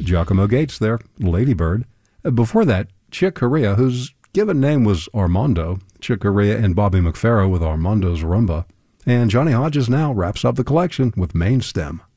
Giacomo Gates there, Ladybird. Before that, Chick Corea, whose given name was Armando. Chick Corea and Bobby McFerrin with Armando's Rumba. And Johnny Hodges now wraps up the collection with Main Stem.